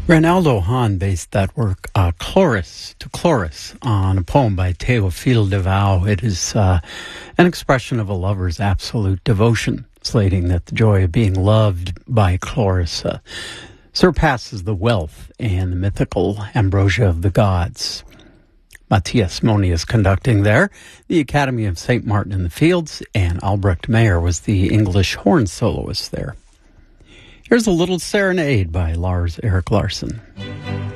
Reinaldo Hahn based that work, Chloris to Chloris, on a poem by Théophile Devaux. It is an expression of a lover's absolute devotion, slating that the joy of being loved by Chloris surpasses the wealth and the mythical ambrosia of the gods. Matthias Moni is conducting there. The Academy of St. Martin in the Fields, and Albrecht Meyer was the English horn soloist there. Here's a little serenade by Lars Erik Larsson.